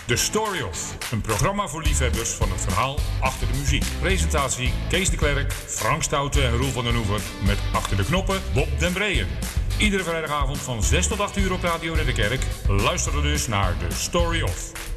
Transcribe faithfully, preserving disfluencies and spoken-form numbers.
The Story Of. Een programma voor liefhebbers van het verhaal achter de muziek. Presentatie Kees de Klerk, Frank Stoute en Roel van den Oever. Met achter de knoppen Bob den Breeën. Iedere vrijdagavond van zes tot acht uur op Radio Ridderkerk. Luister dus naar The Story Of.